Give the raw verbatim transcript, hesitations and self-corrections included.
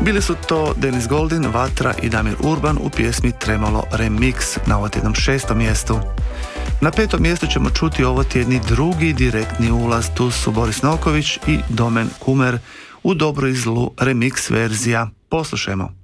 Bili su to Denis Goldin, Vatra i Damir Urban u pjesmi Tremolo Remix na ovotjednom šestom mjestu. Na petom mjestu ćemo čuti ovotjedni drugi direktni ulaz, tu su Boris Noković i Domen Kumer u Dobro i zlu remix verzija. Poslušajmo.